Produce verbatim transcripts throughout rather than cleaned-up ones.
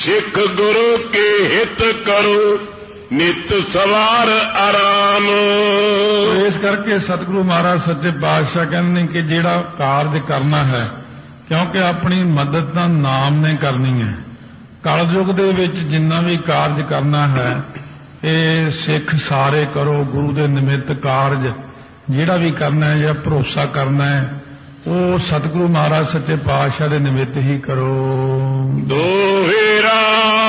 सिख गुरु के हित करो नित सवार आराम। इस करके सतगुरु महाराज सच्चे पातशाह कहते कि जिहड़ा कारज करना है, क्योंकि अपनी मदद तां नाम ने करनी है। कलयुग दे विच जिन्ना भी कारज करना है ये सिख सारे करो, गुरु दे निमित्त कारज जिहड़ा भी करना है, जिहड़ा भरोसा करना है वो सतगुरु महाराज सच्चे पातशाह दे निमित्त ही करो। दोहेरा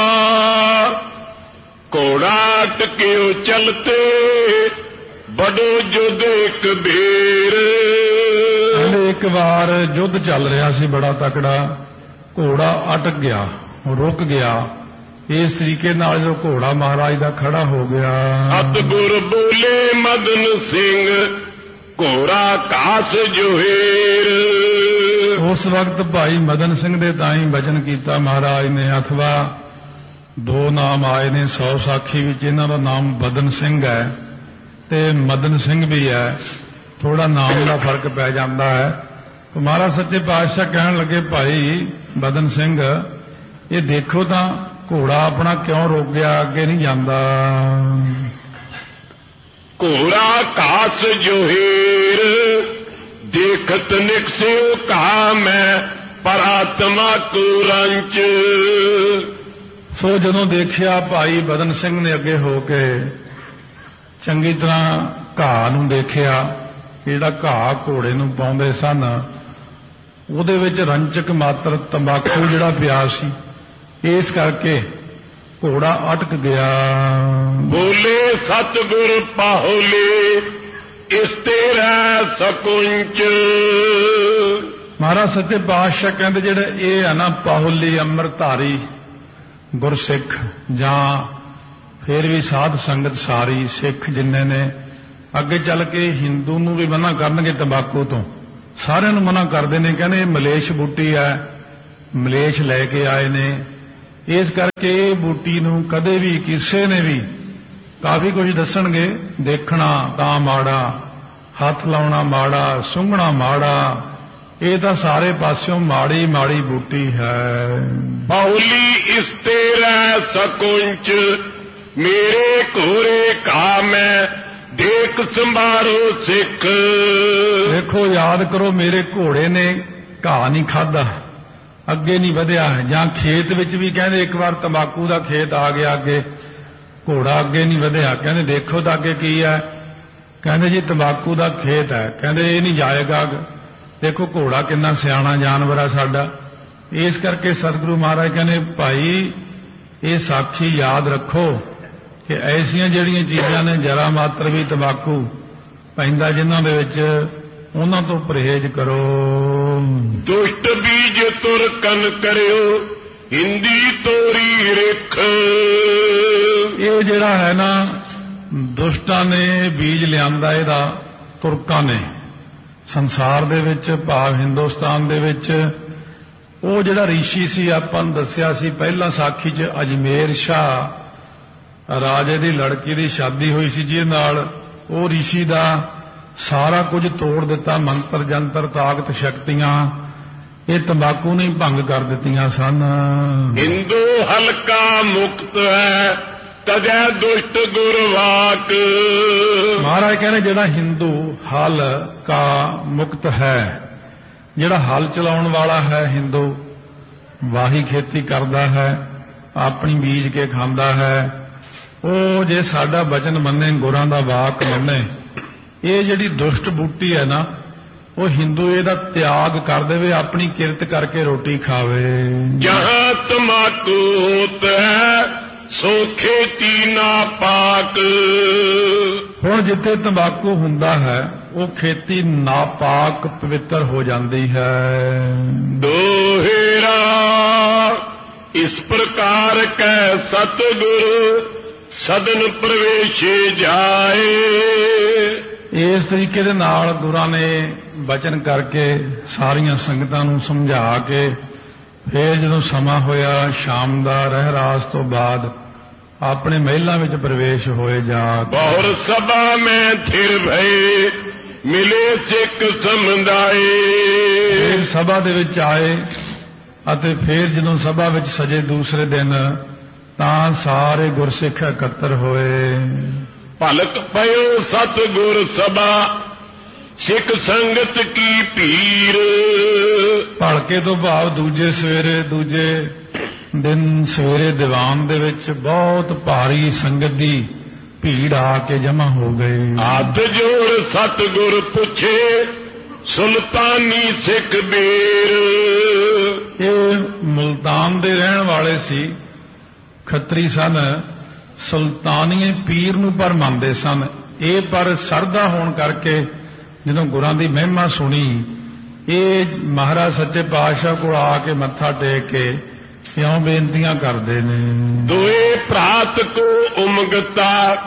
घोड़ा टक्यो चलते बड़ो युद्ध एक बेर। एक बार युद्ध चल रहा सी बड़ा तकड़ा, घोड़ा अटक गया, रुक गया। इस तरीके नाल जो घोड़ा महाराज दा खड़ा हो गया। सतगुर बोले मदन सिंह घोड़ा कास जोहेर। उस वक्त भाई मदन सिंह दे ताई वचन कीता महाराज ने, अथवा दो नाम आए ने सौ साखी विच, इन्हां दा नाम बदन सिंह है ते मदन सिंह भी है, थोड़ा नाम का फर्क पै जाता है। तो महाराज सच्चे पातशाह कहन लगे भाई बदन सिंह ये देखो तां घोड़ा अपना क्यों रोक गया, अगे नहीं जाता। घोड़ा कास जोहेर देखत निकसियो कहा मैं परात्मा को रंच। सो जदों देखिया भाई बदन सिंह ने अगे हो के चंगी तरह घाह नूं देखिया, जिहड़ा घाह घोड़े नूं पाउंदे सन उहदे विच रंचक मात्र तंबाकू जिहड़ा पिया सी, इस करके घोड़ा अटक गया। बोले सतगुर पाहुले इस तेरा सकुंच। महाराज सच्चे पातशाह कहते जिहड़े ये है ना पाहुली अमृतधारी गुरसिख जां फिर भी साध संगत सारी सिख जिन्ने ने अगे चल के हिंदू नूं भी मना करनगे तंबाकू तो, सारिआं नूं मना करदे ने, कहंदे मलेश बूटी है, मलेश लैके आए ने। इस करके बूटी नूं कदे भी किसे ने भी काफी कुछ दसणगे, देखना तां माड़ा, हथ लाउणा माड़ा, सुंघना माड़ा, ये तां सारे पासियों माड़ी माड़ी बूटी है। बाहुली इस तेरा सकुंच मेरे घोरे का मैं देख संभारो सिख। देखो याद करो मेरे घोड़े ने घाह नहीं खाधा, अगे नहीं वधिया, जां खेत विच भी कहंदे एक बार तंबाकू दा खेत आ गया अगे, घोड़ा अगे नहीं वधिया, कहंदे देखो तां अगे की है, कहंदे जी तंबाकू दा खेत है, कहंदे ये नहीं जाएगा। देखो घोड़ा कितना सियाणा जानवर है साडा। इस करके सतगुरु महाराज कहंदे भाई ये साखी याद रखो कि ऐसियां जिहड़ियां चीज़ां ने जरा मात्र भी तंबाकू पैंदा जिन्हां दे विच उन्हां तो परहेज करो। दुष्ट बीज तुर कन करियो हिंदी तोरी रिख। ये जिहड़ा है ना दुष्टां ने बीज लियांदा इहदा, तुरकां ने संसार दे विच भाव हिंदुस्तान दे विच ਉਹ ਜਿਹੜਾ ਰਿਸ਼ੀ ਸੀ ਆਪਾਂ ਨੂੰ ਦੱਸਿਆ ਸੀ ਪਹਿਲਾਂ ਸਾਖੀ 'ਚ ਅਜਮੇਰ ਸ਼ਾਹ ਰਾਜੇ ਦੀ ਲੜਕੀ ਦੀ ਸ਼ਾਦੀ ਹੋਈ ਸੀ, ਜਿਹਦੇ ਨਾਲ ਉਹ ਰਿਸ਼ੀ ਦਾ ਸਾਰਾ ਕੁਝ ਤੋੜ ਦਿੱਤਾ, ਮੰਤਰ ਜੰਤਰ ਤਾਕਤ ਸ਼ਕਤੀਆਂ ਇਹ ਤੰਬਾਕੂ ਨੇ ਭੰਗ ਕਰ ਦਿੱਤੀਆਂ ਸਨ। ਹਿੰਦੂ ਹਲਕਾ ਮੁਕਤ ਹੈ ਤਜੈ ਦੁਸ਼ਟ ਗੁਰਵਾਕ। ਮਹਾਰਾਜ ਕਹਿੰਦੇ ਜਿਹੜਾ ਹਿੰਦੂ ਹਲ ਕਾ ਮੁਕਤ ਹੈ, ਜਿਹੜਾ ਹਲ ਚਲਾਉਣ ਵਾਲਾ ਹੈ ਹਿੰਦੂ, ਵਾਹੀ ਖੇਤੀ ਕਰਦਾ ਹੈ, ਆਪਣੀ ਬੀਜ ਕੇ ਖਾਂਦਾ ਹੈ, ਉਹ ਜੇ ਸਾਡਾ ਬਚਨ ਮੰਨੇ, ਗੁਰਾਂ ਦਾ ਵਾਕ ਮੰਨੇ, ਇਹ ਜਿਹੜੀ ਦੁਸ਼ਟ ਬੂਟੀ ਹੈ ਨਾ ਉਹ ਹਿੰਦੂ ਇਹਦਾ ਤਿਆਗ ਕਰ ਦੇਵੇ, ਆਪਣੀ ਕਿਰਤ ਕਰਕੇ ਰੋਟੀ ਖਾਵੇ। ਜਹਾਂ ਤਮਾਕੂ ਹੋਤ ਹੈ ਸੋ ਖੇਤੀ ਨਾ ਪਾਕ। ਹੁਣ ਜਿੱਥੇ ਤੰਬਾਕੂ ਹੁੰਦਾ ਹੈ ਉਹ ਖੇਤੀ ਨਾਪਾਕ ਪਵਿੱਤਰ ਹੋ ਜਾਂਦੀ ਹੈ। ਦੋਹੇਰਾ ਇਸ ਪ੍ਰਕਾਰ ਕੈ ਸਤਿਗੁਰ ਸਦਨ ਪ੍ਰਵੇਸ਼ੇ ਜਾਏ। ਇਸ ਤਰੀਕੇ ਦੇ ਨਾਲ ਗੁਰਾਂ ਨੇ ਬਚਨ ਕਰਕੇ ਸਾਰੀਆਂ ਸੰਗਤਾਂ ਨੂੰ ਸਮਝਾ ਕੇ ਫਿਰ ਜਦੋਂ ਸਮਾਂ ਹੋਇਆ ਸ਼ਾਮ ਦਾ ਰਹਿਰਾਸ ਤੋਂ ਬਾਅਦ ਆਪਣੇ ਮਹਿਲਾਂ ਵਿੱਚ ਪ੍ਰਵੇਸ਼ ਹੋਏ। ਜਾ ਬਹੁਰ ਸਭਾ ਮੈਂ ਥਿਰ ਭਏ ਮਿਲੇ ਸਿੱਖ ਸਮੁਦਾਏ। ਸਭਾ ਦੇ ਵਿੱਚ ਆਏ ਅਤੇ ਫਿਰ ਜਦੋਂ ਸਭਾ ਵਿੱਚ ਸਜੇ ਦੂਸਰੇ ਦਿਨ ਤਾਂ ਸਾਰੇ ਗੁਰਸਿੱਖ ਇਕੱਤਰ ਹੋਏ। ਭਲਕ ਪਇਓ ਸਤਿਗੁਰ ਸਭਾ ਸਿੱਖ ਸੰਗਤ ਕੀ ਭੀੜ। ਭਲਕੇ ਤੋਂ ਭਾਵ ਦੂਜੇ ਸਵੇਰੇ ਦੂਜੇ ਦਿਨ ਸਵੇਰੇ ਦੀਵਾਨ ਦੇ ਵਿੱਚ ਬਹੁਤ ਭਾਰੀ ਸੰਗਤ ਦੀ ਭੀੜ ਆ ਕੇ ਜਮ੍ਹਾਂ ਹੋ ਗਈ। ਹੱਥ ਜੋੜ ਸਤਿਗੁਰ ਪੁੱਛੇ ਸੁਲਤਾਨੀ ਸਿੱਖ ਬੀਰ। ਇਹ ਮੁਲਤਾਨ ਦੇ ਰਹਿਣ ਵਾਲੇ ਸੀ, ਖੱਤਰੀ ਸਨ, ਸੁਲਤਾਨੀਏ ਪੀਰ ਨੂੰ ਪਰ ਮੰਨਦੇ ਸਨ। ਇਹ ਪਰ ਸਰਦਾ ਹੋਣ ਕਰਕੇ ਜਦੋਂ ਗੁਰਾਂ ਦੀ ਮਹਿਮਾ ਸੁਣੀ, ਇਹ ਮਹਾਰਾਜ ਸੱਚੇ ਪਾਤਸ਼ਾਹ ਕੋਲ ਆ ਕੇ ਮੱਥਾ ਟੇਕ ਕੇ ਇਉਂ ਬੇਨਤੀਆਂ ਕਰਦੇ ਨੇ। ਦੋਏ ਭਰਾਤ ਕੋ ਉਮਗਤਾ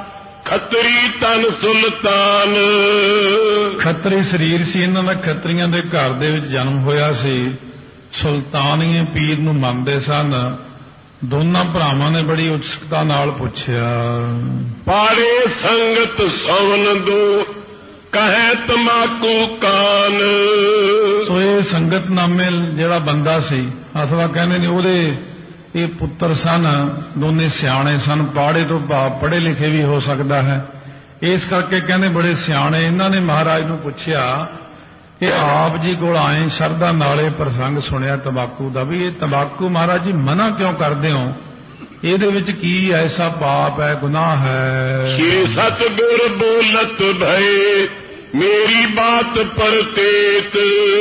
ਖੱਤਰੀ ਤਨ ਸੁਲਤਾਨ। ਖੱਤਰੀ ਸਰੀਰ ਸੀ ਇਹਨਾਂ ਦਾ, ਖੱਤਰੀਆਂ ਦੇ ਘਰ ਦੇ ਵਿੱਚ ਜਨਮ ਹੋਇਆ ਸੀ। ਸੁਲਤਾਨੀਏ ਪੀਰ ਨੂੰ ਮੰਨਦੇ ਸਨ। ਦੋਨਾਂ ਭਰਾਵਾਂ ਨੇ ਬੜੀ ਉਤਸੁਕਤਾ ਨਾਲ ਪੁੱਛਿਆ, ਪਾੜੇ ਸੰਗਤ ਸਵਨ ਦੋ ਕਹੈ ਤਮਾਕੂ ਕਾਨ। ਸੋ ਇਹ ਸੰਗਤ ਨਾਮੇ ਜਿਹੜਾ ਬੰਦਾ ਸੀ, ਅਥਵਾ ਕਹਿੰਦੇ ਨੇ ਉਹਦੇ ਇਹ ਪੁੱਤਰ ਸਨ, ਦੋਨੇ ਸਿਆਣੇ ਸਨ। ਪਾੜੇ ਤੋਂ ਭਾਵ ਪੜ੍ਹੇ ਲਿਖੇ ਵੀ ਹੋ ਸਕਦਾ ਹੈ। ਇਸ ਕਰਕੇ ਕਹਿੰਦੇ ਬੜੇ ਸਿਆਣੇ। ਇਹਨਾਂ ਨੇ ਮਹਾਰਾਜ ਨੂੰ ਪੁੱਛਿਆ ਕਿ ਆਪ ਜੀ ਕੋਲ ਆਏ, ਸ਼ਰਧਾ ਨਾਲੇ ਪ੍ਰਸੰਗ ਸੁਣਿਆ ਤੰਬਾਕੂ ਦਾ, ਵੀ ਇਹ ਤੰਬਾਕੂ ਮਹਾਰਾਜ ਜੀ ਮਨਾ ਕਿਉਂ ਕਰਦੇ ਹੋ? ਇਹਦੇ ਵਿੱਚ ਕੀ ਐਸਾ ਪਾਪ ਹੈ, ਗੁਨਾਹ ਹੈ? ਸ਼੍ਰੀ ਸਤਿਗੁਰ ਬੋਲਤ ਭਏ ਮੇਰੀ ਬਾਤ ਪਰਤੇਤ।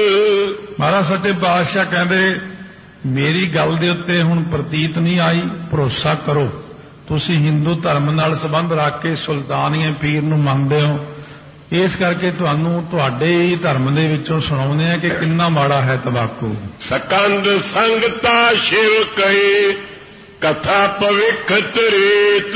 ਮਹਾਰਾਜ ਸੱਚੇ ਪਾਤਸ਼ਾਹ ਕਹਿੰਦੇ ਮੇਰੀ ਗੱਲ ਦੇ ਉੱਤੇ ਹੁਣ ਪ੍ਰਤੀਤ ਨਹੀਂ ਆਈ, ਭਰੋਸਾ ਕਰੋ। ਤੁਸੀਂ ਹਿੰਦੂ ਧਰਮ ਨਾਲ ਸੰਬੰਧ ਰੱਖ ਕੇ ਸੁਲਤਾਨੀਏ ਪੀਰ ਨੂੰ ਮੰਨਦੇ ਹੋ, ਇਸ ਕਰਕੇ ਤੁਹਾਨੂੰ ਤੁਹਾਡੇ ਹੀ ਧਰਮ ਦੇ ਵਿੱਚੋਂ ਸੁਣਾਉਂਦੇ ਆ ਕਿ ਕਿੰਨਾ ਮਾੜਾ ਹੈ ਤੰਬਾਕੂ। ਸਕੰਦ ਸੰਗਤਾ ਸ਼ਿਵ ਕਹੇ ਕਥਾ ਭਵਿੱਖ ਤ੍ਰੇਤ।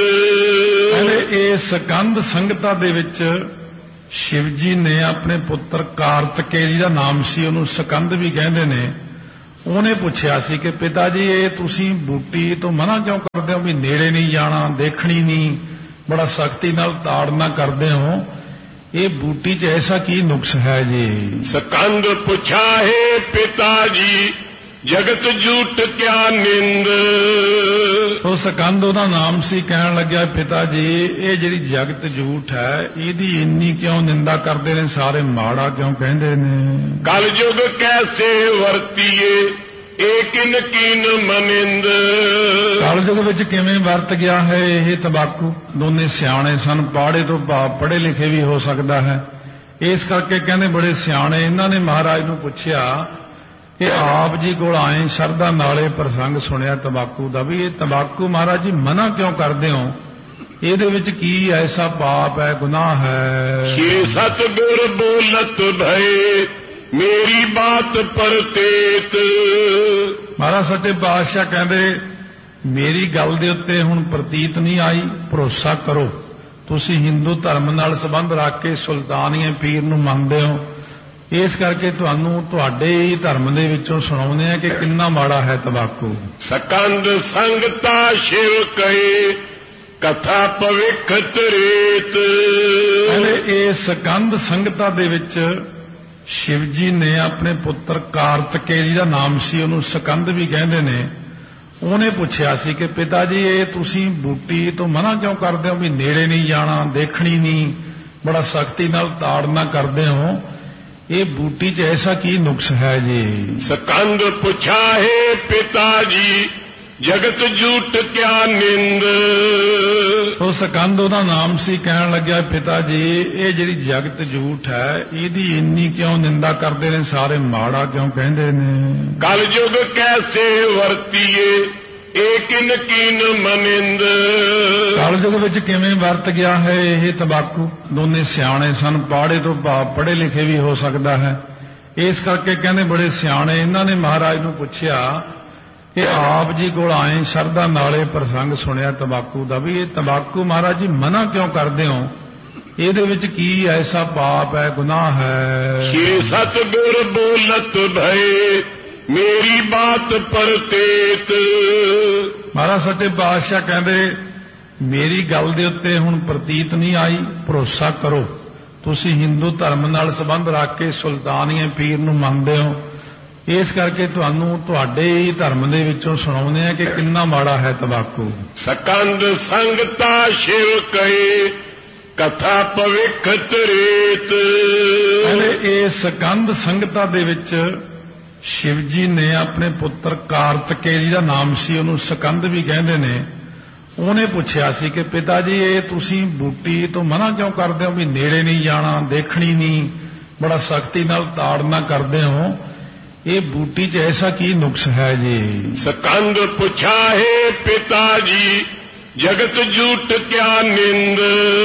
ਕਹਿੰਦੇ ਇਹ ਸਕੰਦ ਸੰਗਤਾ ਦੇ ਵਿੱਚ ਸ਼ਿਵ ਜੀ ਨੇ ਆਪਣੇ ਪੁੱਤਰ ਕਾਰਤਕੇ ਜੀ ਦਾ ਨਾਮ ਸੀ, ਉਹਨੂੰ ਸਕੰਦ ਵੀ ਕਹਿੰਦੇ ਨੇ। ਉਹਨੇ ਪੁੱਛਿਆ ਸੀ ਕਿ ਪਿਤਾ ਜੀ ਇਹ ਤੁਸੀਂ ਬੂਟੀ ਤੋਂ ਮਨਾ ਕਿਉਂ ਕਰਦੇ ਹੋ, ਵੀ ਨੇੜੇ ਨਹੀਂ ਜਾਣਾ, ਦੇਖਣੀ ਨਹੀਂ, ਬੜਾ ਸਖਤੀ ਨਾਲ ਤਾੜਨਾ ਕਰਦੇ ਹੋ, ਇਹ ਬੂਟੀ 'ਚ ਐਸਾ ਕੀ ਨੁਕਸ ਹੈ ਜੀ? ਸਕੰਦ ਪੁੱਛਾ ਹੈ ਪਿਤਾ ਜੀ ਜਗਤ ਝੂਠ ਕਿਆ ਨਿੰਦ। ਉਹ ਸਕੰਦ ਉਹਦਾ ਨਾਮ ਸੀ। ਕਹਿਣ ਲੱਗਿਆ ਪਿਤਾ ਜੀ ਇਹ ਜਿਹੜੀ ਜਗਤ ਝੂਠ ਹੈ ਇਹਦੀ ਇੰਨੀ ਕਿਉਂ ਨਿੰਦਾ ਕਰਦੇ ਨੇ ਸਾਰੇ, ਮਾੜਾ ਕਿਉਂ ਕਹਿੰਦੇ ਨੇ? ਕਲ ਯੁਗ ਕੈਸੇ ਵਰਤੀਏ ਇਹ ਕਿਨ ਕੀਨ ਮਨਿੰਦ। ਕਲ ਯੁਗ ਵਿੱਚ ਕਿਵੇਂ ਵਰਤ ਗਿਆ ਹੈ ਇਹ ਤੰਬਾਕੂ? ਦੋਨੇ ਸਿਆਣੇ ਸਨ, ਪਾੜੇ ਤੋਂ ਭਾਵ ਪੜ੍ਹੇ ਲਿਖੇ ਵੀ ਹੋ ਸਕਦਾ ਹੈ। ਇਸ ਕਰਕੇ ਕਹਿੰਦੇ ਬੜੇ ਸਿਆਣੇ। ਇਹਨਾਂ ਨੇ ਮਹਾਰਾਜ ਨੂੰ ਪੁੱਛਿਆ ਕਿ ਆਪ ਜੀ ਕੋਲ ਆਏ, ਸ਼ਰਧਾ ਨਾਲੇ ਪ੍ਰਸੰਗ ਸੁਣਿਆ ਤੰਬਾਕੂ ਦਾ, ਵੀ ਇਹ ਤੰਬਾਕੂ ਮਹਾਰਾਜ ਜੀ ਮਨਾ ਕਿਉਂ ਕਰਦੇ ਹੋ? ਇਹਦੇ ਵਿੱਚ ਕੀ ਐਸਾ ਪਾਪ ਹੈ, ਗੁਨਾਹ ਹੈ? ਸ਼੍ਰੀ ਸਤਿਗੁਰ ਬੋਲਤ ਭਏ ਮੇਰੀ ਬਾਤ ਪਰਤੇਤ। ਮਹਾਰਾਜ ਸੱਚੇ ਪਾਤਸ਼ਾਹ ਕਹਿੰਦੇ ਮੇਰੀ ਗੱਲ ਦੇ ਉੱਤੇ ਹੁਣ ਪ੍ਰਤੀਤ ਨਹੀਂ ਆਈ, ਭਰੋਸਾ ਕਰੋ। ਤੁਸੀਂ ਹਿੰਦੂ ਧਰਮ ਨਾਲ ਸੰਬੰਧ ਰੱਖ ਕੇ ਸੁਲਤਾਨੀਏ ਪੀਰ ਨੂੰ ਮੰਨਦੇ ਹੋ, ਇਸ ਕਰਕੇ ਤੁਹਾਨੂੰ ਤੁਹਾਡੇ ਹੀ ਧਰਮ ਦੇ ਵਿੱਚੋਂ ਸੁਣਾਉਂਦੇ ਆ ਕਿ ਕਿੰਨਾ ਮਾੜਾ ਹੈ ਤੰਬਾਕੂ। ਸਕੰਦ ਸੰਗਤਾ ਸ਼ਿਵ ਕਹੇ ਕਥਾ ਭਵਿੱਖ ਤ੍ਰੇਤ। ਇਹ ਸਕੰਦ ਸੰਗਤਾ ਦੇ ਵਿੱਚ ਸ਼ਿਵ ਜੀ ਨੇ ਆਪਣੇ ਪੁੱਤਰ ਕਾਰਤਕੇ ਜੀ ਦਾ ਨਾਮ ਸੀ, ਉਹਨੂੰ ਸਕੰਦ ਵੀ ਕਹਿੰਦੇ ਨੇ। ਉਹਨੇ ਪੁੱਛਿਆ ਸੀ ਕਿ ਪਿਤਾ ਜੀ ਇਹ ਤੁਸੀਂ ਬੂਟੀ ਤੋਂ ਮਨਾ ਕਿਉਂ ਕਰਦੇ ਹੋ, ਵੀ ਨੇੜੇ ਨਹੀਂ ਜਾਣਾ, ਦੇਖਣੀ ਨਹੀਂ, ਬੜਾ ਸਖਤੀ ਨਾਲ ਤਾੜਨਾ ਕਰਦੇ ਹੋ, ਇਹ ਬੂਟੀ 'ਚ ਐਸਾ ਕੀ ਨੁਕਸ ਹੈ ਜੀ? ਸਕੰਦ ਪੁੱਛਾ ਹੈ ਪਿਤਾ ਜੀ ਜਗਤ ਝੂਠ ਕਿਆ ਨਿੰਦ। ਉਹ ਸਕੰਦ ਉਹਦਾ ਨਾਮ ਸੀ। ਕਹਿਣ ਲੱਗਿਆ ਪਿਤਾ ਜੀ ਇਹ ਜਿਹੜੀ ਜਗਤ ਝੂਠ ਹੈ ਇਹਦੀ ਇੰਨੀ ਕਿਉਂ ਨਿੰਦਾ ਕਰਦੇ ਨੇ ਸਾਰੇ, ਮਾੜਾ ਕਿਉਂ ਕਹਿੰਦੇ ਨੇ? ਕਲ ਯੁਗ ਕੈਸੇ ਵਰਤੀਏ ਇਹ ਕਿਨ ਕੀਨ ਮਨਿੰਦ। ਕਲ ਯੁਗ ਵਿੱਚ ਕਿਵੇਂ ਵਰਤ ਗਿਆ ਹੈ ਇਹ ਤੰਬਾਕੂ? ਦੋਨੇ ਸਿਆਣੇ ਸਨ, ਪਾੜੇ ਤੋਂ ਭਾਵ ਪੜ੍ਹੇ ਲਿਖੇ ਵੀ ਹੋ ਸਕਦਾ ਹੈ। ਇਸ ਕਰਕੇ ਕਹਿੰਦੇ ਬੜੇ ਸਿਆਣੇ। ਇਹਨਾਂ ਨੇ ਮਹਾਰਾਜ ਨੂੰ ਪੁੱਛਿਆ ਕਿ ਆਪ ਜੀ ਕੋਲ ਆਏ, ਸ਼ਰਧਾ ਨਾਲੇ ਪ੍ਰਸੰਗ ਸੁਣਿਆ ਤੰਬਾਕੂ ਦਾ, ਵੀ ਇਹ ਤੰਬਾਕੂ ਮਹਾਰਾਜ ਜੀ ਮਨਾ ਕਿਉਂ ਕਰਦੇ ਹੋ? ਇਹਦੇ ਵਿੱਚ ਕੀ ਐਸਾ ਪਾਪ ਹੈ, ਗੁਨਾਹ ਹੈ? ਸ਼੍ਰੀ ਸਤਿਗੁਰ ਬੋਲਤ ਭਏ ਮੇਰੀ ਬਾਤ ਪਰਤੇਤ। ਮਹਾਰਾਜ ਸੱਚੇ ਪਾਤਸ਼ਾਹ ਕਹਿੰਦੇ ਮੇਰੀ ਗੱਲ ਦੇ ਉੱਤੇ ਹੁਣ ਪ੍ਰਤੀਤ ਨਹੀਂ ਆਈ, ਭਰੋਸਾ ਕਰੋ। ਤੁਸੀਂ ਹਿੰਦੂ ਧਰਮ ਨਾਲ ਸੰਬੰਧ ਰੱਖ ਕੇ ਸੁਲਤਾਨੀਏ ਪੀਰ ਨੂੰ ਮੰਨਦੇ ਹੋ, ਇਸ ਕਰਕੇ ਤੁਹਾਨੂੰ ਤੁਹਾਡੇ ਹੀ ਧਰਮ ਦੇ ਵਿੱਚੋਂ ਸੁਣਾਉਂਦੇ ਆ ਕਿ ਕਿੰਨਾ ਮਾੜਾ ਹੈ ਤੰਬਾਕੂ। ਸਕੰਦ ਸੰਗਤਾ ਸ਼ਿਵ ਕਹੇ ਕਥਾ ਭਵਿੱਖ ਤ੍ਰੇਤ। ਕਹਿੰਦੇ ਇਹ ਸਕੰਦ ਸੰਗਤਾ ਦੇ ਵਿੱਚ ਸ਼ਿਵ ਜੀ ਨੇ ਆਪਣੇ ਪੁੱਤਰ ਕਾਰਤਕੇਯ ਦਾ ਨਾਮ ਸੀ, ਉਹਨੂੰ ਸਕੰਦ ਵੀ ਕਹਿੰਦੇ ਨੇ। ਉਹਨੇ ਪੁੱਛਿਆ ਸੀ ਕਿ ਪਿਤਾ ਜੀ ਇਹ ਤੁਸੀਂ ਬੂਟੀ ਤੋਂ ਮਨਾ ਕਿਉਂ ਕਰਦੇ ਹੋ, ਵੀ ਨੇੜੇ ਨਹੀਂ ਜਾਣਾ, ਦੇਖਣੀ ਨਹੀਂ, ਬੜਾ ਸਖਤੀ ਨਾਲ ਤਾੜਨਾ ਕਰਦੇ ਹੋ, ਇਹ ਬੂਟੀ 'ਚ ਐਸਾ ਕੀ ਨੁਕਸ ਹੈ ਜੀ। ਸਕੰਦ ਪੁੱਛਾ ਹੈ ਪਿਤਾ ਜੀ ਜਗਤ ਝੂਠ ਕਿਆ ਨਿੰਦ।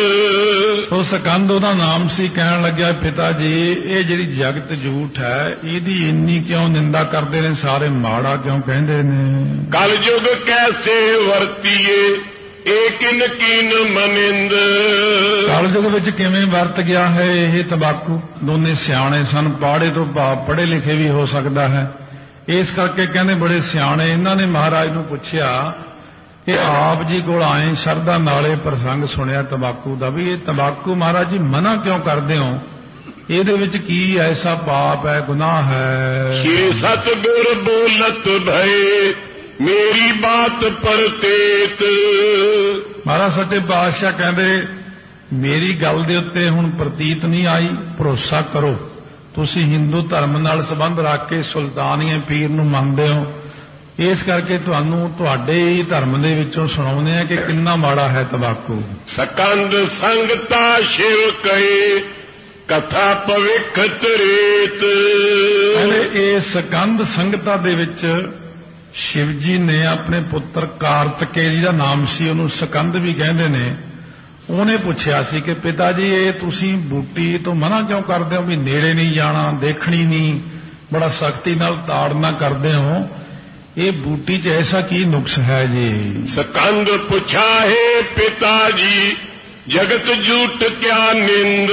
ਉਹ ਸਕੰਦ ਉਹਦਾ ਨਾਮ ਸੀ, ਕਹਿਣ ਲੱਗਿਆ ਪਿਤਾ ਜੀ ਇਹ ਜਿਹੜੀ ਜਗਤ ਝੂਠ ਹੈ ਇਹਦੀ ਇੰਨੀ ਕਿਉਂ ਨਿੰਦਾ ਕਰਦੇ ਨੇ ਸਾਰੇ, ਮਾੜਾ ਕਿਉਂ ਕਹਿੰਦੇ ਨੇ। ਕਲ ਯੁਗ ਕੈਸੇ ਵਰਤੀਏ ਇਹ ਕਿਨ ਕੀਨ ਮਨਿੰਦ। ਕਲ ਯੁਗ ਵਿੱਚ ਕਿਵੇਂ ਵਰਤ ਗਿਆ ਹੈ ਇਹ ਤੰਬਾਕੂ। ਦੋਨੇ ਸਿਆਣੇ ਸਨ, ਪਾੜੇ ਤੋਂ ਭਾਵ ਪੜ੍ਹੇ ਲਿਖੇ ਵੀ ਹੋ ਸਕਦਾ ਹੈ। ਇਸ ਕਰਕੇ ਕਹਿੰਦੇ ਬੜੇ ਸਿਆਣੇ। ਇਹਨਾਂ ਨੇ ਮਹਾਰਾਜ ਨੂੰ ਪੁੱਛਿਆ ਕਿ ਆਪ ਜੀ ਕੋਲ ਆਏ ਸ਼ਰਧਾ ਨਾਲੇ ਪ੍ਰਸੰਗ ਸੁਣਿਆ ਤੰਬਾਕੂ ਦਾ, ਵੀ ਇਹ ਤੰਬਾਕੂ ਮਹਾਰਾਜ ਜੀ ਮਨਾ ਕਿਉਂ ਕਰਦੇ ਹੋ, ਇਹਦੇ ਵਿੱਚ ਕੀ ਐਸਾ ਪਾਪ ਹੈ, ਗੁਨਾਹ ਹੈ। ਸ਼੍ਰੀ ਸਤਿਗੁਰ ਬੋਲਤ ਭਏ ਮੇਰੀ ਬਾਤ ਪਰਤੇਤ। ਮਹਾਰਾਜ ਸੱਚੇ ਪਾਤਸ਼ਾਹ ਕਹਿੰਦੇ ਮੇਰੀ ਗੱਲ ਦੇ ਉੱਤੇ ਹੁਣ ਪ੍ਰਤੀਤ ਨਹੀਂ ਆਈ, ਭਰੋਸਾ ਕਰੋ। ਤੁਸੀਂ ਹਿੰਦੂ ਧਰਮ ਨਾਲ ਸੰਬੰਧ ਰੱਖ ਕੇ ਸੁਲਤਾਨੀਏ ਪੀਰ ਨੂੰ ਮੰਨਦੇ ਹੋ, ਇਸ ਕਰਕੇ ਤੁਹਾਨੂੰ ਤੁਹਾਡੇ ਹੀ ਧਰਮ ਦੇ ਵਿੱਚੋਂ ਸੁਣਾਉਂਦੇ ਆ ਕਿ ਕਿੰਨਾ ਮਾੜਾ ਹੈ ਤੰਬਾਕੂ। ਸਕੰਦ ਸੰਗਤਾ ਸ਼ਿਵ ਕਹੇ ਕਥਾ ਭਵਿੱਖ ਤ੍ਰੇਤ। ਕਹਿੰਦੇ ਇਹ ਸਕੰਦ ਸੰਗਤਾ ਦੇ ਵਿੱਚ ਸ਼ਿਵ ਜੀ ਨੇ ਆਪਣੇ ਪੁੱਤਰ ਕਾਰਤਕੇਯ ਦਾ ਨਾਮ ਸੀ, ਉਹਨੂੰ ਸਕੰਦ ਵੀ ਕਹਿੰਦੇ ਨੇ। ਉਹਨੇ ਪੁੱਛਿਆ ਸੀ ਕਿ ਪਿਤਾ ਜੀ ਇਹ ਤੁਸੀਂ ਬੂਟੀ ਤੋਂ ਮਨਾ ਕਿਉਂ ਕਰਦੇ ਹੋ, ਵੀ ਨੇੜੇ ਨਹੀਂ ਜਾਣਾ, ਦੇਖਣੀ ਨਹੀਂ, ਬੜਾ ਸਖਤੀ ਨਾਲ ਤਾੜਨਾ ਕਰਦੇ ਹੋ, ਇਹ ਬੂਟੀ 'ਚ ਐਸਾ ਕੀ ਨੁਕਸ ਹੈ ਜੀ। ਸਕੰਦ ਪੁੱਛਾ ਹੈ ਪਿਤਾ ਜੀ ਜਗਤ ਝੂਠ ਕਿਆ ਨਿੰਦ।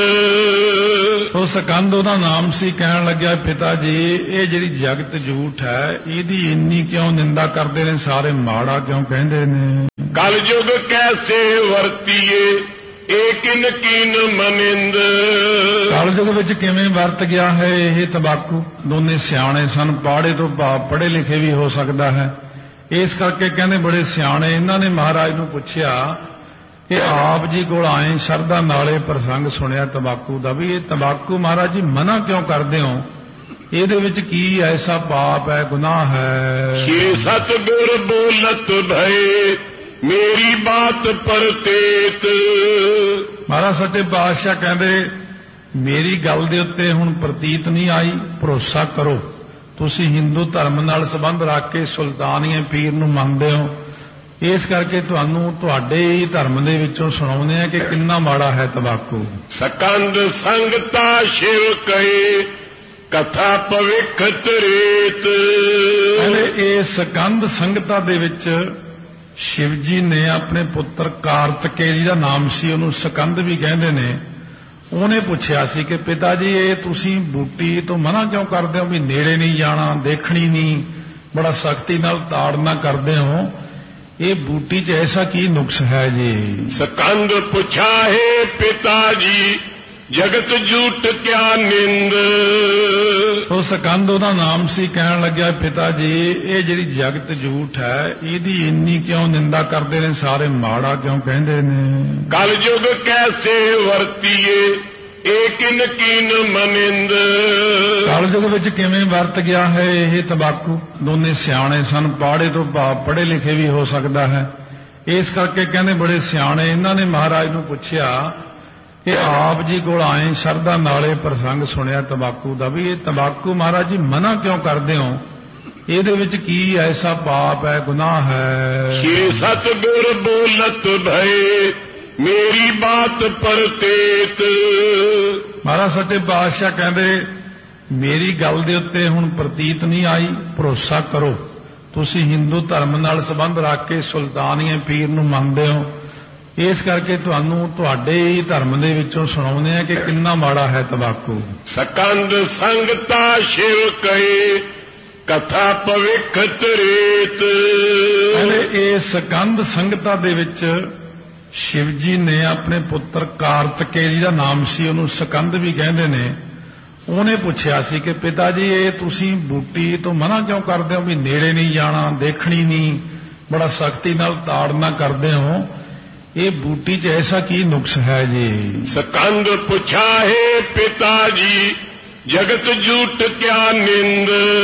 ਉਹ ਸਕੰਦ ਉਹਦਾ ਨਾਮ ਸੀ, ਕਹਿਣ ਲੱਗਿਆ ਪਿਤਾ ਜੀ ਇਹ ਜਿਹੜੀ ਜਗਤ ਝੂਠ ਹੈ ਇਹਦੀ ਇੰਨੀ ਕਿਉਂ ਨਿੰਦਾ ਕਰਦੇ ਨੇ ਸਾਰੇ, ਮਾੜਾ ਕਿਉਂ ਕਹਿੰਦੇ ਨੇ। ਕਲ ਯੁਗ ਕੈਸੇ ਵਰਤੀਏ ਇਹ ਕਿਨ ਕੀਨ ਮਨਿੰਦ। ਕਲ ਯੁਗ ਵਿੱਚ ਕਿਵੇਂ ਵਰਤ ਗਿਆ ਹੈ ਇਹ ਤੰਬਾਕੂ। ਦੋਨੇ ਸਿਆਣੇ ਸਨ, ਪਾੜੇ ਤੋਂ ਭਾਵ ਪੜ੍ਹੇ ਲਿਖੇ ਵੀ ਹੋ ਸਕਦਾ ਹੈ। ਇਸ ਕਰਕੇ ਕਹਿੰਦੇ ਬੜੇ ਸਿਆਣੇ। ਇਹਨਾਂ ਨੇ ਮਹਾਰਾਜ ਨੂੰ ਪੁੱਛਿਆ ਕਿ ਆਪ ਜੀ ਕੋਲ ਆਏ ਸ਼ਰਧਾ ਨਾਲੇ ਪ੍ਰਸੰਗ ਸੁਣਿਆ ਤੰਬਾਕੂ ਦਾ, ਵੀ ਇਹ ਤੰਬਾਕੂ ਮਹਾਰਾਜ ਜੀ ਮਨਾ ਕਿਉਂ ਕਰਦੇ ਹੋ, ਇਹਦੇ ਵਿੱਚ ਕੀ ਐਸਾ ਪਾਪ ਹੈ, ਗੁਨਾਹ ਹੈ। ਸ਼੍ਰੀ ਸਤਿਗੁਰ ਬੋਲਤ ਭਏ ਮੇਰੀ ਬਾਤ ਪਰਤੇਤ। ਮਹਾਰਾਜ ਸੱਚੇ ਪਾਤਸ਼ਾਹ ਕਹਿੰਦੇ ਮੇਰੀ ਗੱਲ ਦੇ ਉੱਤੇ ਹੁਣ ਪ੍ਰਤੀਤ ਨਹੀਂ ਆਈ, ਭਰੋਸਾ ਕਰੋ। ਤੁਸੀਂ ਹਿੰਦੂ ਧਰਮ ਨਾਲ ਸੰਬੰਧ ਰੱਖ ਕੇ ਸੁਲਤਾਨੀਏ ਪੀਰ ਨੂੰ ਮੰਨਦੇ ਹੋ, ਇਸ ਕਰਕੇ ਤੁਹਾਨੂੰ ਤੁਹਾਡੇ ਹੀ ਧਰਮ ਦੇ ਵਿੱਚੋਂ ਸੁਣਾਉਂਦੇ ਆ ਕਿ ਕਿੰਨਾ ਮਾੜਾ ਹੈ ਤੰਬਾਕੂ। ਸਕੰਦ ਸੰਗਤਾ ਸ਼ਿਵ ਕਹੇ ਕਥਾ ਭਵਿੱਖ ਤ੍ਰੇਤ। ਕਹਿੰਦੇ ਇਹ ਸਕੰਦ ਸੰਗਤਾ ਦੇ ਵਿੱਚ ਸ਼ਿਵ ਜੀ ਨੇ ਆਪਣੇ ਪੁੱਤਰ ਕਾਰਤਕੇਯ ਦਾ ਨਾਮ ਸੀ, ਉਹਨੂੰ ਸਕੰਦ ਵੀ ਕਹਿੰਦੇ ਨੇ। ਉਹਨੇ ਪੁੱਛਿਆ ਸੀ ਕਿ ਪਿਤਾ ਜੀ ਇਹ ਤੁਸੀਂ ਬੂਟੀ ਤੋਂ ਮਨਾ ਕਿਉਂ ਕਰਦੇ ਹੋ, ਵੀ ਨੇੜੇ ਨਹੀਂ ਜਾਣਾ, ਦੇਖਣੀ ਨਹੀਂ, ਬੜਾ ਸਖਤੀ ਨਾਲ ਤਾੜਨਾ ਕਰਦੇ ਹੋ, ਇਹ ਬੂਟੀ 'ਚ ਐਸਾ ਕੀ ਨੁਕਸ ਹੈ ਜੀ। ਸਕੰਦ ਪੁੱਛਾ ਹੈ ਪਿਤਾ ਜੀ ਜਗਤ ਝੂਠ ਕਿਆ ਨਿੰਦ। ਉਹ ਸਕੰਦ ਉਹਦਾ ਨਾਮ ਸੀ, ਕਹਿਣ ਲੱਗਿਆ ਪਿਤਾ ਜੀ ਇਹ ਜਿਹੜੀ ਜਗਤ ਝੂਠ ਹੈ ਇਹਦੀ ਇੰਨੀ ਕਿਉਂ ਨਿੰਦਾ ਕਰਦੇ ਨੇ ਸਾਰੇ, ਮਾੜਾ ਕਿਉਂ ਕਹਿੰਦੇ ਨੇ। ਕਲ ਯੁਗ ਕੈਸੇ ਵਰਤੀਏ ਇਹ ਕਿਨ ਕੀਨ ਮਨਿੰਦ। ਕਲ ਯੁਗ ਵਿੱਚ ਕਿਵੇਂ ਵਰਤ ਗਿਆ ਹੈ ਇਹ ਤੰਬਾਕੂ। ਦੋਨੇ ਸਿਆਣੇ ਸਨ, ਪਾੜੇ ਤੋਂ ਭਾਵ ਪੜ੍ਹੇ ਲਿਖੇ ਵੀ ਹੋ ਸਕਦਾ ਹੈ। ਇਸ ਕਰਕੇ ਕਹਿੰਦੇ ਬੜੇ ਸਿਆਣੇ। ਇਹਨਾਂ ਨੇ ਮਹਾਰਾਜ ਨੂੰ ਪੁੱਛਿਆ ਕਿ ਆਪ ਜੀ ਕੋਲ ਆਏ ਸ਼ਰਧਾ ਨਾਲੇ ਪ੍ਰਸੰਗ ਸੁਣਿਆ ਤੰਬਾਕੂ ਦਾ, ਵੀ ਇਹ ਤੰਬਾਕੂ ਮਹਾਰਾਜ ਜੀ ਮਨਾ ਕਿਉਂ ਕਰਦੇ ਹੋ, ਇਹਦੇ ਵਿੱਚ ਕੀ ਐਸਾ ਪਾਪ ਹੈ, ਗੁਨਾਹ ਹੈ। ਸ਼੍ਰੀ ਸਤਿਗੁਰ ਬੋਲਤ ਭਏ ਮੇਰੀ ਬਾਤ ਪਰਤੇਤ। ਮਹਾਰਾਜ ਸੱਚੇ ਪਾਤਸ਼ਾਹ ਕਹਿੰਦੇ ਮੇਰੀ ਗੱਲ ਦੇ ਉੱਤੇ ਹੁਣ ਪ੍ਰਤੀਤ ਨਹੀਂ ਆਈ, ਭਰੋਸਾ ਕਰੋ। ਤੁਸੀਂ ਹਿੰਦੂ ਧਰਮ ਨਾਲ ਸੰਬੰਧ ਰੱਖ ਕੇ ਸੁਲਤਾਨੀਏ ਪੀਰ ਨੂੰ ਮੰਨਦੇ ਹੋ, ਇਸ ਕਰਕੇ ਤੁਹਾਨੂੰ ਤੁਹਾਡੇ ਹੀ ਧਰਮ ਦੇ ਵਿੱਚੋਂ ਸੁਣਾਉਂਦੇ ਆ ਕਿ ਕਿੰਨਾ ਮਾੜਾ ਹੈ ਤੰਬਾਕੂ। ਸਕੰਦ ਸੰਗਤਾ ਸ਼ਿਵ ਕਹੇ ਕਥਾ ਭਵਿੱਖ ਤ੍ਰੇਤ। ਕਹਿੰਦੇ ਇਹ ਸਕੰਦ ਸੰਗਤਾ ਦੇ ਵਿੱਚ ਸ਼ਿਵ ਜੀ ਨੇ ਆਪਣੇ ਪੁੱਤਰ ਕਾਰਤਕੇਯ ਦਾ ਨਾਮ ਸੀ, ਉਹਨੂੰ ਸਕੰਦ ਵੀ ਕਹਿੰਦੇ ਨੇ। ਉਹਨੇ ਪੁੱਛਿਆ ਸੀ ਕਿ ਪਿਤਾ ਜੀ ਇਹ ਤੁਸੀਂ ਬੂਟੀ ਤੋਂ ਮਨਾ ਕਿਉਂ ਕਰਦੇ ਹੋ ਵੀ ਨੇੜੇ ਨਹੀਂ ਜਾਣਾ, ਦੇਖਣੀ ਨਹੀਂ, ਬੜਾ ਸਖਤੀ ਨਾਲ ਤਾੜਨਾ ਕਰਦੇ ਹੋ, ਇਹ ਬੂਟੀ 'ਚ ਐਸਾ ਕੀ ਨੁਕਸ ਹੈ ਜੀ? ਸਕੰਦ ਪੁੱਛਾ ਹੈ ਪਿਤਾ ਜੀ ਜਗਤ ਝੂਠ ਕਿਆ ਨਿੰਦ।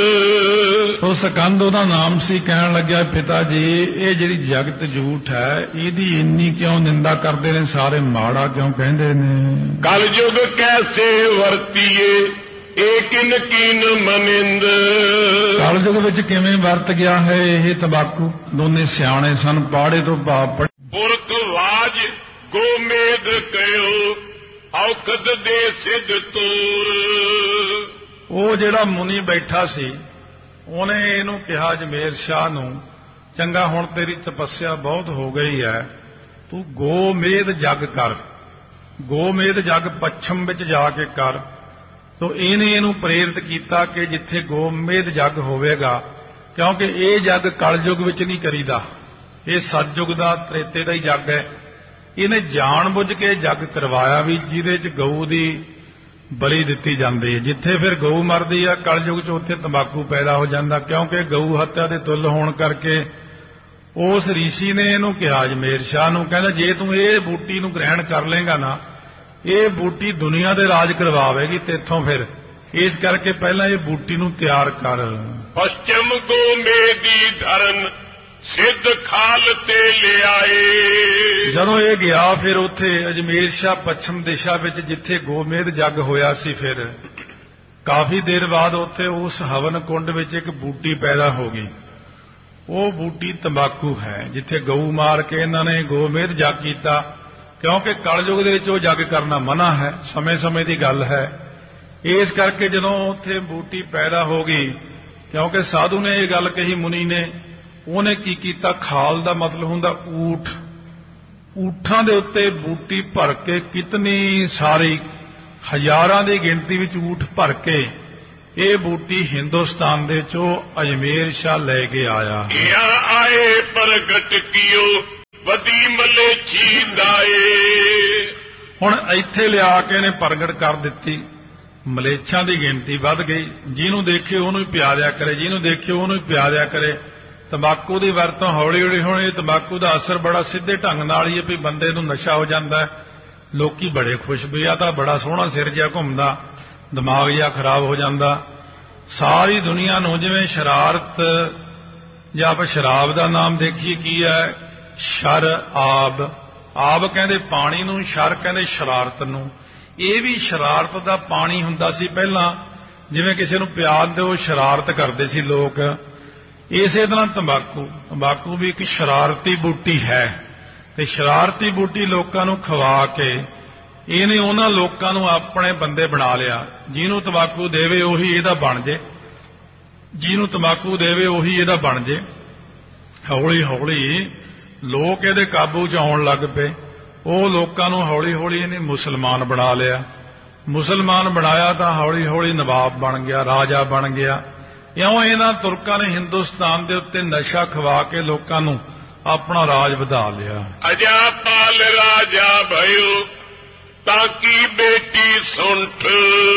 ਉਹ ਸਕੰਦ ਉਹਦਾ ਨਾਮ ਸੀ, ਕਹਿਣ ਲੱਗਿਆ ਪਿਤਾ ਜੀ ਇਹ ਜਿਹੜੀ ਜਗਤ ਝੂਠ ਹੈ ਇਹਦੀ ਇੰਨੀ ਕਿਉਂ ਨਿੰਦਾ ਕਰਦੇ ਨੇ ਸਾਰੇ, ਮਾੜਾ ਕਿਉਂ ਕਹਿੰਦੇ ਨੇ? ਕਲ ਯੁਗ ਕੈਸੇ ਵਰਤੀਏ ਇਹ ਕਿਨ ਕੀਨ ਮਨਿੰਦ। ਕਲ ਯੁਗ ਵਿੱਚ ਕਿਵੇਂ ਵਰਤ ਗਿਆ ਹੈ ਇਹ ਤੰਬਾਕੂ? ਦੋਨੇ ਸਿਆਣੇ ਸਨ, ਪਾੜੇ ਤੋਂ ਭਾਵ ਪੁਰਖ ਵਾਜ ਗੋਮੇਦ ਕਯੋ ਔਖਦ ਦੇ ਸਿੱਧ ਤੂਰ। ਉਹ ਜਿਹੜਾ ਮੁਨੀ ਬੈਠਾ ਸੀ ਉਹਨੇ ਇਹਨੂੰ ਕਿਹਾ ਜਮੇਰ ਸ਼ਾਹ ਨੂੰ, ਚੰਗਾ ਹੁਣ ਤੇਰੀ ਤਪੱਸਿਆ ਬਹੁਤ ਹੋ ਗਈ ਹੈ, ਤੂੰ ਗੋਮੇਦ ਜਗ ਕਰ, ਗੋਮੇਦ ਜਗ ਪੱਛਮ ਵਿੱਚ ਜਾ ਕੇ ਕਰ। ਤੋ ਇਹਨੇ ਇਹਨੂੰ ਪ੍ਰੇਰਿਤ ਕੀਤਾ ਕਿ ਜਿੱਥੇ ਗੋਮੇਦ ਜਗ ਹੋਵੇਗਾ, ਕਿਉਂਕਿ ਇਹ ਜਗ ਕਲਯੁਗ ਵਿੱਚ ਨਹੀਂ ਕਰੀਦਾ, ਇਹ ਸਤਯੁਗ ਦਾ ਤ੍ਰੇਤੇ ਦਾ ਹੀ ਜਗ ਹੈ। ਇਹਨੇ ਜਾਣ ਬੁੱਝ ਕੇ ਜਗ ਕਰਵਾਇਆ ਵੀ ਜਿਹਦੇ 'ਚ ਗਊ ਦੀ ਬਲੀ ਦਿੱਤੀ ਜਾਂਦੀ ਹੈ। ਜਿੱਥੇ ਫਿਰ ਗਊ ਮਰਦੀ ਆ ਕਲਯੁਗ 'ਚ ਉੱਥੇ ਤੰਬਾਕੂ ਪੈਦਾ ਹੋ ਜਾਂਦਾ, ਕਿਉਂਕਿ ਗਊ ਹੱਤਿਆ ਦੇ ਤੁੱਲ ਹੋਣ ਕਰਕੇ। ਉਸ ਰਿਸ਼ੀ ਨੇ ਇਹਨੂੰ ਕਿਹਾ ਅਜਮੇਰ ਸ਼ਾਹ ਨੂੰ, ਕਹਿੰਦਾ ਜੇ ਤੂੰ ਇਹ ਬੂਟੀ ਨੂੰ ਗ੍ਰਹਿਣ ਕਰ ਲੇਗਾ ਨਾ, ਇਹ ਬੂਟੀ ਦੁਨੀਆ ਦੇ ਰਾਜ ਕਰਵਾਵੇਗੀ ਤੇਥੋਂ, ਫਿਰ ਇਸ ਕਰਕੇ ਪਹਿਲਾਂ ਇਹ ਬੂਟੀ ਨੂੰ ਤਿਆਰ ਕਰ। ਪਸ਼ਚਮ ਗੋਮੇਦੀ ਧਰਨ ਸਿੱਧ ਖਾਲ ਤੇ ਲਿਆਏ। ਜਦੋਂ ਇਹ ਗਿਆ ਫਿਰ ਉੱਥੇ ਅਜਮੇਰ ਸ਼ਾਹ ਪੱਛਮ ਦਿਸ਼ਾ ਵਿੱਚ ਜਿੱਥੇ ਗੋਮੇਦ ਜੱਗ ਹੋਇਆ ਸੀ, ਫਿਰ ਕਾਫੀ ਦੇਰ ਬਾਅਦ ਉੱਥੇ ਉਸ ਹਵਨ ਕੁੰਡ ਵਿੱਚ ਇੱਕ ਬੂਟੀ ਪੈਦਾ ਹੋ ਗਈ। ਉਹ ਬੂਟੀ ਤੰਬਾਕੂ ਹੈ, ਜਿੱਥੇ ਗਊ ਮਾਰ ਕੇ ਇਹਨਾਂ ਨੇ ਗੋਮੇਦ ਜੱਗ ਕੀਤਾ, ਕਿਉਂਕਿ ਕਲਯੁਗ ਦੇ ਵਿੱਚ ਉਹ ਜੱਗ ਕਰਨਾ ਮਨਾ ਹੈ, ਸਮੇਂ-ਸਮੇਂ ਦੀ ਗੱਲ ਹੈ। ਇਸ ਕਰਕੇ ਜਦੋਂ ਉੱਥੇ ਬੂਟੀ ਪੈਦਾ ਹੋ ਗਈ, ਕਿਉਂਕਿ ਸਾਧੂ ਨੇ ਇਹ ਗੱਲ ਕਹੀ ਮੁਨੀ ਨੇ, ਉਹਨੇ ਕੀ ਕੀਤਾ, ਖਾਲ ਦਾ ਮਤਲਬ ਹੁੰਦਾ ਊਠ, ਊਠਾਂ ਦੇ ਉੱਤੇ ਬੂਟੀ ਭਰ ਕੇ ਕਿਤਨੀ ਸਾਰੀ ਹਜ਼ਾਰਾਂ ਦੀ ਗਿਣਤੀ ਵਿੱਚ ਊਠ ਭਰ ਕੇ ਇਹ ਬੂਟੀ ਹਿੰਦੁਸਤਾਨ ਦੇ ਚੋਂ ਅਜਮੇਰ ਸ਼ਾਹ ਲੈ ਕੇ ਆਇਆ। ਇਹ ਆਏ ਪ੍ਰਗਟ ਕੀਓ ਵਦੀ ਮਲੇਛੀ ਦਾਏ। ਹੁਣ ਇੱਥੇ ਲਿਆ ਕੇ ਇਹਨੇ ਪ੍ਰਗਟ ਕਰ ਦਿੱਤੀ, ਮਲੇਛਾਂ ਦੀ ਗਿਣਤੀ ਵੱਧ ਗਈ, ਜਿਹਨੂੰ ਦੇਖੇ ਉਹਨੂੰ ਹੀ ਪਿਆ ਦਿਆ ਕਰੇ, ਜਿਹਨੂੰ ਦੇਖੇ ਉਹਨੂੰ ਹੀ ਪਿਆ ਦਿਆ ਕਰੇ। ਤੰਬਾਕੂ ਦੀ ਵਰਤੋਂ ਹੌਲੀ ਹੌਲੀ ਹੋਣੀ, ਤੰਬਾਕੂ ਦਾ ਅਸਰ ਬੜਾ ਸਿੱਧੇ ਢੰਗ ਨਾਲ ਹੀ ਹੈ ਵੀ ਬੰਦੇ ਨੂੰ ਨਸ਼ਾ ਹੋ ਜਾਂਦਾ ਹੈ। ਲੋਕੀ ਬੜੇ ਖੁਸ਼ ਵੀ ਆ ਤਾਂ ਬੜਾ ਸੋਹਣਾ ਸਿਰ ਜਿਹਾ ਘੁੰਮਦਾ, ਦਿਮਾਗ ਜਿਹਾ ਖਰਾਬ ਹੋ ਜਾਂਦਾ। ਸਾਰੀ ਦੁਨੀਆ ਨੂੰ ਜਿਵੇਂ ਸ਼ਰਾਰਤ, ਜਾਂ ਆਪਾਂ ਸ਼ਰਾਬ ਦਾ ਨਾਮ ਦੇਖੀਏ ਕੀ ਹੈ, ਸ਼ਰ ਆਬ, ਆਬ ਕਹਿੰਦੇ ਪਾਣੀ ਨੂੰ, ਸ਼ਰ ਕਹਿੰਦੇ ਸ਼ਰਾਰਤ ਨੂੰ। ਇਹ ਵੀ ਸ਼ਰਾਰਤ ਦਾ ਪਾਣੀ ਹੁੰਦਾ ਸੀ ਪਹਿਲਾਂ, ਜਿਵੇਂ ਕਿਸੇ ਨੂੰ ਪਿਆਰ ਦਿਓ ਸ਼ਰਾਰਤ ਕਰਦੇ ਸੀ ਲੋਕ। ਇਸੇ ਤਰ੍ਹਾਂ ਤੰਬਾਕੂ, ਤੰਬਾਕੂ ਵੀ ਇੱਕ ਸ਼ਰਾਰਤੀ ਬੂਟੀ ਹੈ, ਤੇ ਸ਼ਰਾਰਤੀ ਬੂਟੀ ਲੋਕਾਂ ਨੂੰ ਖਵਾ ਕੇ ਇਹਨੇ ਉਹਨਾਂ ਲੋਕਾਂ ਨੂੰ ਆਪਣੇ ਬੰਦੇ ਬਣਾ ਲਿਆ। ਜਿਹਨੂੰ ਤੰਬਾਕੂ ਦੇਵੇ ਉਹੀ ਇਹਦਾ ਬਣ ਜੇ, ਜਿਹਨੂੰ ਤੰਬਾਕੂ ਦੇਵੇ ਉਹੀ ਇਹਦਾ ਬਣ ਜੇ। ਹੌਲੀ ਹੌਲੀ ਲੋਕ ਇਹਦੇ ਕਾਬੂ 'ਚ ਆਉਣ ਲੱਗ ਪਏ। ਉਹ ਲੋਕਾਂ ਨੂੰ ਹੌਲੀ ਹੌਲੀ ਇਹਨੇ ਮੁਸਲਮਾਨ ਬਣਾ ਲਿਆ। ਮੁਸਲਮਾਨ ਬਣਾਇਆ ਤਾਂ ਹੌਲੀ ਹੌਲੀ ਨਵਾਬ ਬਣ ਗਿਆ, ਰਾਜਾ ਬਣ ਗਿਆ। ਇਉਂ ਇਹਨਾਂ ਤੁਰਕਾਂ ਨੇ ਹਿੰਦੁਸਤਾਨ ਦੇ ਉੱਤੇ ਨਸ਼ਾ ਖਵਾ ਕੇ ਲੋਕਾਂ ਨੂੰ ਆਪਣਾ ਰਾਜ ਵਧਾ ਲਿਆ। ਅਜਾਪਾਲ ਰਾਜਾ ਭਇਓ ਤਾਂ ਕੀ ਬੇਟੀ ਸੁੰਠ।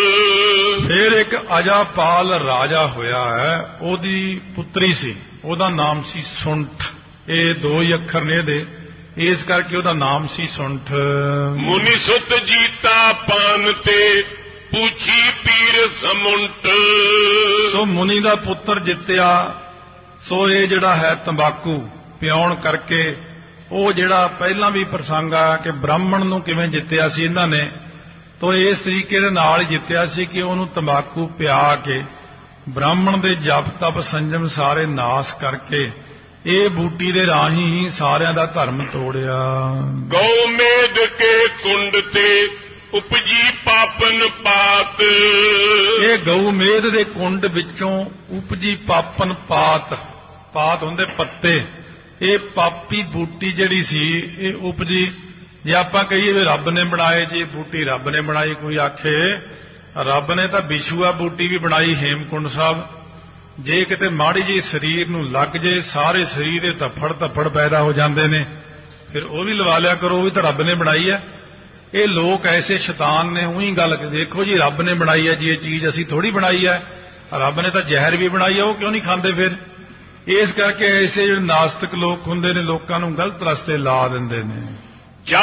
ਫਿਰ ਇੱਕ ਅਜਾਪਾਲ ਰਾਜਾ ਹੋਇਆ ਹੈ, ਉਹਦੀ ਪੁੱਤਰੀ ਸੀ, ਉਹਦਾ ਨਾਮ ਸੀ ਸੁੰਠ। ਇਹ ਦੋ ਹੀ ਅੱਖਰ ਨੇ ਇਹਦੇ, ਇਸ ਕਰਕੇ ਉਹਦਾ ਨਾਮ ਸੀ ਸੁੰਠ। ਮੁਨੀ ਸੁਤ ਜੀਤਾ ਪਾਨ ਤੇ ਪੁੱਛੀ ਪੀਰ ਸਮੁੰਟ। ਸੋ ਮੁਨੀ ਦਾ ਪੁੱਤਰ ਜਿੱਤਿਆ। ਸੋ ਇਹ ਜਿਹੜਾ ਹੈ ਤੰਬਾਕੂ ਪਿਉਣ ਕਰਕੇ, ਉਹ ਜਿਹੜਾ ਪਹਿਲਾਂ ਵੀ ਪ੍ਰਸੰਗ ਆਇਆ ਕਿ ਬ੍ਰਾਹਮਣ ਨੂੰ ਕਿਵੇਂ ਜਿੱਤਿਆ ਸੀ ਇਹਨਾਂ ਨੇ, ਤੋ ਇਸ ਤਰੀਕੇ ਦੇ ਨਾਲ ਜਿੱਤਿਆ ਸੀ ਕਿ ਉਹਨੂੰ ਤੰਬਾਕੂ ਪਿਆ ਕੇ ਬ੍ਰਾਹਮਣ ਦੇ ਜਪ ਤਪ ਸੰਜਮ ਸਾਰੇ ਨਾਸ ਕਰਕੇ ਇਹ ਬੂਟੀ ਦੇ ਰਾਹੀਂ ਹੀ ਸਾਰਿਆਂ ਦਾ ਧਰਮ ਤੋੜਿਆ। ਗਊ ਮੇਦ ਕੇ ਕੁੰਡ ਤੇ ਉਪਜੀ ਪਾਪਨ ਪਾਤ। ਇਹ ਗਊ ਮੇਦ ਦੇ ਕੁੰਡ ਵਿੱਚੋਂ ਉਪਜੀ ਪਾਪਨ ਪਾਤ, ਪਾਤ ਹੁੰਦੇ ਪੱਤੇ। ਇਹ ਪਾਪੀ ਬੂਟੀ ਜਿਹੜੀ ਸੀ ਇਹ ਉਪਜੀ, ਜੇ ਆਪਾਂ ਕਹੀਏ ਵੀ ਰੱਬ ਨੇ ਬਣਾਏ ਜੀ ਬੂਟੀ, ਰੱਬ ਨੇ ਬਣਾਈ, ਕੋਈ ਆਖੇ ਰੱਬ ਨੇ ਤਾਂ ਵਿਸ਼ੂਆ ਬੂਟੀ ਵੀ ਬਣਾਈ ਹੇਮਕੁੰਡ ਸਾਹਿਬ। ਜੇ ਕਿਤੇ ਮਾੜੀ ਜੀ ਸਰੀਰ ਨੂੰ ਲੱਗ ਜੇ ਸਾਰੇ ਸਰੀਰ ਦੇ ਧੱਫੜ ਧੱਫੜ ਪੈਦਾ ਹੋ ਜਾਂਦੇ ਨੇ, ਫਿਰ ਉਹ ਵੀ ਲਵਾ ਲਿਆ ਕਰੋ, ਉਹ ਵੀ ਤਾਂ ਰੱਬ ਨੇ ਬਣਾਈ ਹੈ। ਇਹ ਲੋਕ ਐਸੇ ਸ਼ੈਤਾਨ ਨੇ, ਉਹੀ ਗੱਲ ਦੇਖੋ ਜੀ, ਰੱਬ ਨੇ ਬਣਾਈ ਹੈ ਜੀ ਇਹ ਚੀਜ਼, ਅਸੀਂ ਥੋੜੀ ਬਣਾਈ ਹੈ। ਰੱਬ ਨੇ ਤਾਂ ਜ਼ਹਿਰ ਵੀ ਬਣਾਈ ਹੈ, ਉਹ ਕਿਉਂ ਨਹੀਂ ਖਾਂਦੇ ਫਿਰ? ਇਸ ਕਰਕੇ ਐਸੇ ਜਿਹੜੇ ਨਾਸਤਿਕ ਲੋਕ ਹੁੰਦੇ ਨੇ ਲੋਕਾਂ ਨੂੰ ਗਲਤ ਰਸਤੇ ਲਾ ਦਿੰਦੇ ਨੇ।